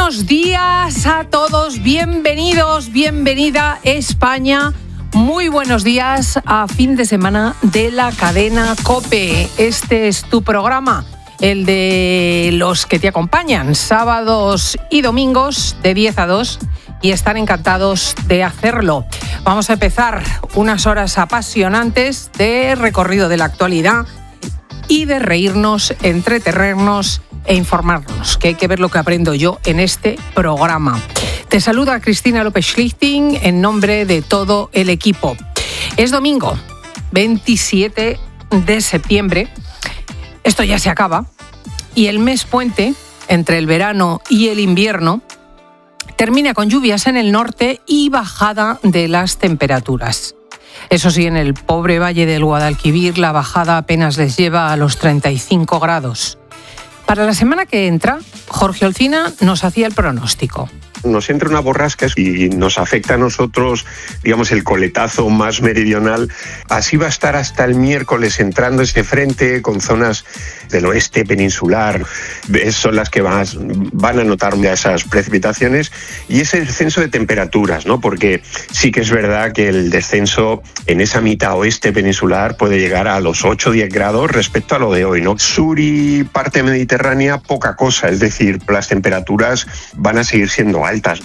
Buenos días a todos, bienvenidos, bienvenida España. Muy buenos días a fin de semana de la cadena COPE. Este es tu programa, el de los que te acompañan sábados y domingos de 10 a 2 y están encantados de hacerlo. Vamos a empezar unas horas apasionantes de recorrido de la actualidad y de reírnos, entretenernos e informarnos, que hay que ver lo que aprendo yo en este programa. Te saluda Cristina López Schlichting en nombre de todo el equipo. Es domingo, 27 de septiembre. Esto ya se acaba y el mes puente, entre el verano y el invierno, termina con lluvias en el norte y bajada de las temperaturas. Eso sí, en el pobre valle del Guadalquivir la bajada apenas les lleva a los 35 grados. Para la semana que entra, Jorge Olcina nos hacía el pronóstico. Nos entra una borrasca y nos afecta a nosotros, digamos, el coletazo más meridional. Así va a estar hasta el miércoles entrando este frente con zonas del oeste peninsular. Son las que van a notar esas precipitaciones y ese descenso de temperaturas, ¿no? Porque sí que es verdad que el descenso en esa mitad oeste peninsular puede llegar a los 8 o 10 grados respecto a lo de hoy, ¿no? Sur y parte mediterránea, poca cosa. Es decir, las temperaturas van a seguir siendo altas.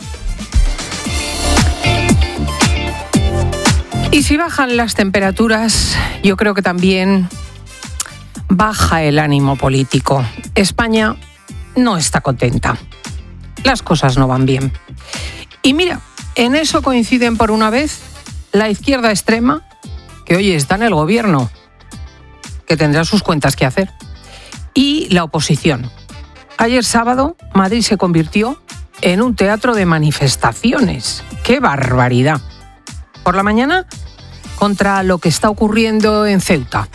Y si bajan las temperaturas, yo creo que también baja el ánimo político. España no está contenta. Las cosas no van bien. Y mira, en eso coinciden por una vez la izquierda extrema, que hoy está en el gobierno, que tendrá sus cuentas que hacer, y la oposición. Ayer sábado, Madrid se convirtió en un teatro de manifestaciones. ¡Qué barbaridad! Por la mañana, contra lo que está ocurriendo en Ceuta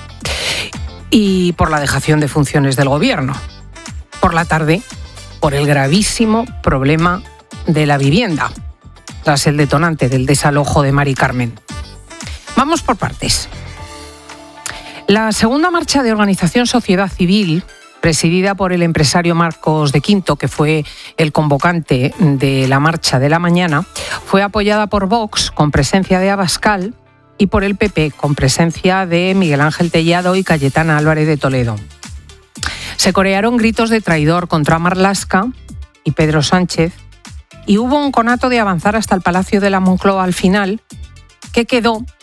y por la dejación de funciones del gobierno. Por la tarde, por el gravísimo problema de la vivienda, tras el detonante del desalojo de Mari Carmen. Vamos por partes. La segunda marcha de organización Sociedad Civil, presidida por el empresario Marcos de Quinto, que fue el convocante de la marcha de la mañana, fue apoyada por Vox, con presencia de Abascal, y por el PP, con presencia de Miguel Ángel Tellado y Cayetana Álvarez de Toledo. Se corearon gritos de traidor contra Marlaska y Pedro Sánchez, y hubo un conato de avanzar hasta el Palacio de la Moncloa al final, que quedó